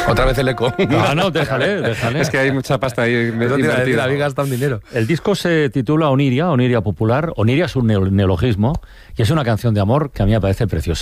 Otra vez el eco. No, déjale. Es que hay mucha pasta ahí invertida. Había gastado un dinero. El disco se titula Oniria Popular. Oniria es un neologismo y es una canción de amor que a mí me parece preciosa.